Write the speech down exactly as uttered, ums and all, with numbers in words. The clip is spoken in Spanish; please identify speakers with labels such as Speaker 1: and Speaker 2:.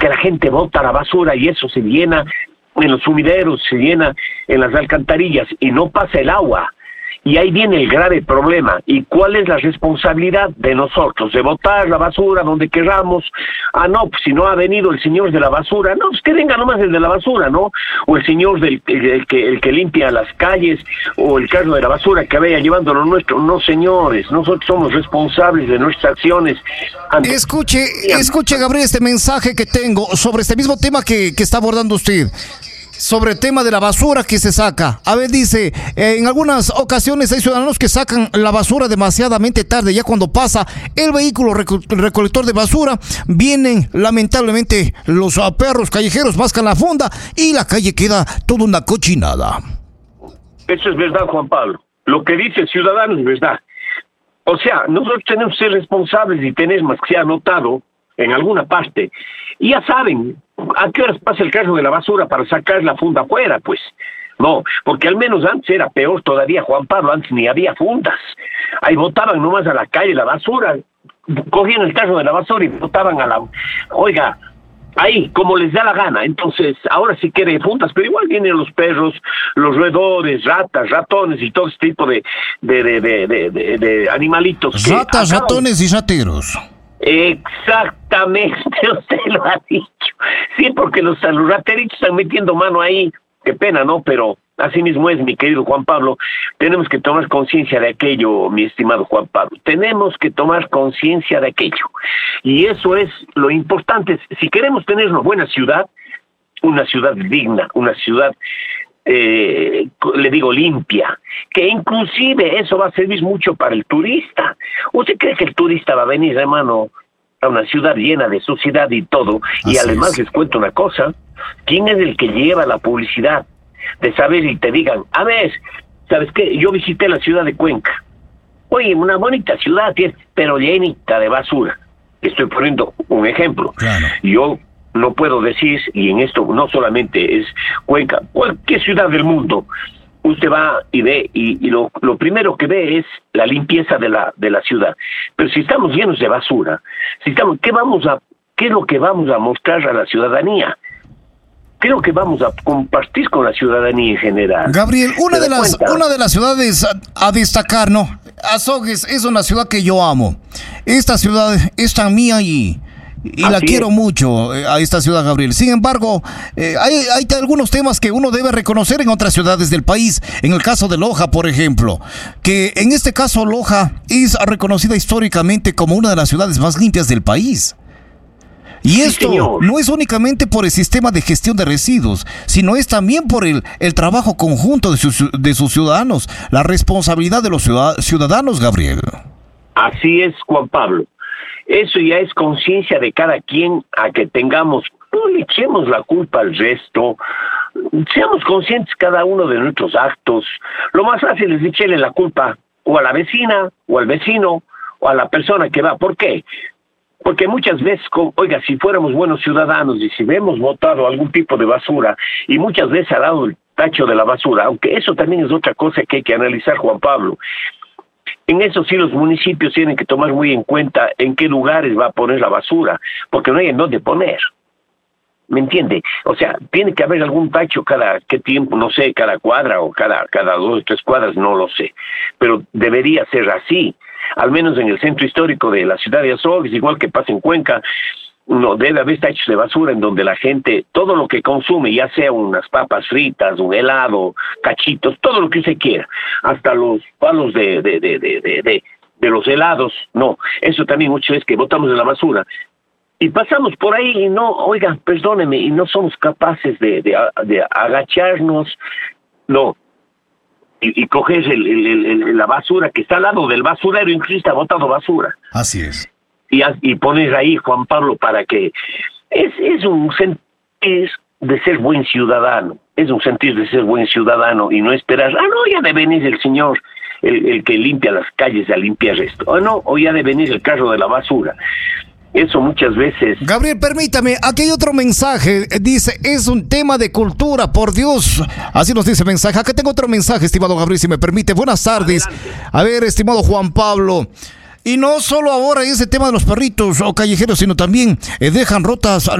Speaker 1: la gente bota la basura y eso se llena en los sumideros, se llena en las alcantarillas y no pasa el agua. Y ahí viene el grave problema. ¿Y cuál es la responsabilidad de nosotros? ¿De botar la basura donde queramos? Ah, no, pues si no ha venido el señor de la basura, no, pues que venga nomás el de la basura, ¿no? O el señor del el, el que el que limpia las calles, o el carro de la basura que vaya llevándolo nuestro. No, señores, nosotros somos responsables de nuestras acciones.
Speaker 2: Ante... Escuche, escuche, Gabriel, este mensaje que tengo sobre este mismo tema que, que está abordando usted. Sobre el tema de la basura que se saca. A ver, dice, eh, en algunas ocasiones hay ciudadanos que sacan la basura demasiadamente tarde. Ya cuando pasa el vehículo reco- recolector de basura, vienen lamentablemente los uh, perros callejeros, mascan la funda y la calle queda toda una cochinada.
Speaker 1: Eso es verdad, Juan Pablo. Lo que dice el ciudadano es verdad. O sea, nosotros tenemos que ser responsables y tenemos que ser anotado en alguna parte. Y ya saben a qué horas pasa el carro de la basura para sacar la funda afuera, pues. No, porque al menos antes era peor todavía, Juan Pablo, antes ni había fundas. Ahí botaban nomás a la calle la basura, cogían el carro de la basura y botaban a la... Oiga, ahí, como les da la gana. Entonces, ahora sí quiere fundas, pero igual vienen los perros, los roedores, ratas, ratones y todo este tipo de, de, de, de, de, de, de animalitos.
Speaker 2: Ratas, ratones y rateros.
Speaker 1: Exactamente, usted lo ha dicho. Sí, porque los, los rateritos están metiendo mano ahí. Qué pena, ¿no? Pero así mismo es, mi querido Juan Pablo. Tenemos que tomar conciencia de aquello, mi estimado Juan Pablo. Tenemos que tomar conciencia de aquello. Y eso es lo importante. Si queremos tener una buena ciudad, una ciudad digna, una ciudad, eh, le digo, limpia, que inclusive eso va a servir mucho para el turista. ¿Usted cree que el turista va a venir, hermano, a una ciudad llena de suciedad y todo? Y
Speaker 2: Así
Speaker 1: además
Speaker 2: es.
Speaker 1: les cuento una cosa, ¿quién es el que lleva la publicidad? De saber y te digan, a ver, ¿sabes qué? Yo visité la ciudad de Cuenca. Oye, una bonita ciudad, pero llenita de basura. Estoy poniendo un ejemplo.
Speaker 2: Claro.
Speaker 1: Yo no puedo decir, y en esto no solamente es Cuenca, cualquier ciudad del mundo, usted va y ve, y, y lo, lo primero que ve es la limpieza de la, de la ciudad. Pero si estamos llenos de basura, si estamos, ¿qué vamos a, qué es lo que vamos a mostrar a la ciudadanía? ¿Qué es lo que vamos a compartir con la ciudadanía en general?
Speaker 2: Gabriel, una de las
Speaker 1: cuenta?
Speaker 2: una de las ciudades a, a destacar, ¿no? Azogues es una ciudad que yo amo. Esta ciudad es tan mía y, y la
Speaker 1: Así
Speaker 2: quiero
Speaker 1: es.
Speaker 2: mucho, eh, a esta ciudad, Gabriel. Sin embargo, eh, hay, hay algunos temas que uno debe reconocer en otras ciudades del país. En el caso de Loja, por ejemplo, que en este caso Loja es reconocida históricamente como una de las ciudades más limpias del país. Y
Speaker 1: Sí,
Speaker 2: esto
Speaker 1: señor.
Speaker 2: no es únicamente por el sistema de gestión de residuos, sino es también por el, el trabajo conjunto de sus, de sus ciudadanos, la responsabilidad de los ciudad- ciudadanos, Gabriel.
Speaker 1: Así es, Juan Pablo. Eso ya es conciencia de cada quien a que tengamos, no le echemos la culpa al resto, seamos conscientes cada uno de nuestros actos. Lo más fácil es echarle la culpa o a la vecina, o al vecino, o a la persona que va. ¿Por qué? Porque muchas veces, oiga, si fuéramos buenos ciudadanos y si hemos botado algún tipo de basura y muchas veces ha dado el tacho de la basura, aunque eso también es otra cosa que hay que analizar, Juan Pablo. En eso sí los municipios tienen que tomar muy en cuenta en qué lugares va a poner la basura, porque no hay en dónde poner. ¿Me entiende? O sea, tiene que haber algún tacho cada qué tiempo, no sé, cada cuadra o cada, cada dos o tres cuadras, no lo sé. Pero debería ser así. Al menos en el centro histórico de la ciudad de Azogues, igual que pasa en Cuenca, no debe haber tachos de basura en donde la gente, todo lo que consume, ya sea unas papas fritas, un helado, cachitos, todo lo que se quiera, hasta los palos de, de, de, de, de, de, de los helados, no, eso también muchas veces que botamos en la basura. Y pasamos por ahí y no, oiga, perdóneme, y no somos capaces de, de, de agacharnos, no. Y, y coges el, el, el, la basura que está al lado del basurero, incluso está botando basura.
Speaker 2: Así es.
Speaker 1: Y, y pones ahí, Juan Pablo, para que... Es, es un sentir de ser buen ciudadano, es un sentir de ser buen ciudadano y no esperar, ah, no, ya debe venir el señor, el, el que limpia las calles a limpiar esto, o no, o ya debe venir el carro de la basura. Eso muchas veces...
Speaker 2: Gabriel, permítame, aquí hay otro mensaje, dice, es un tema de cultura, por Dios, así nos dice el mensaje. Acá tengo otro mensaje, estimado Gabriel, si me permite. Buenas tardes. Adelante. A ver, estimado Juan Pablo, y no solo ahora ese tema de los perritos o callejeros, sino también eh, dejan rotas